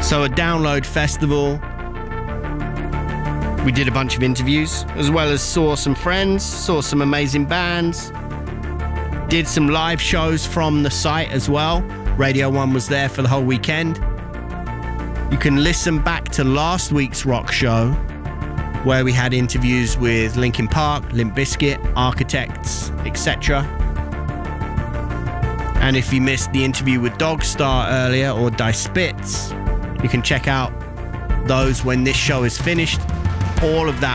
So a download festival. We did a bunch of interviews, as well as saw some friends, saw some amazing bands, did some live shows from the site as well. Radio 1 was there for the whole weekend. You can listen back to last week's rock show, where we had interviews with Linkin Park, Limp Bizkit, Architects, etc. And if you missed the interview with Dogstar earlier, or Die Spitz, you can check out those when this show is finished. All of that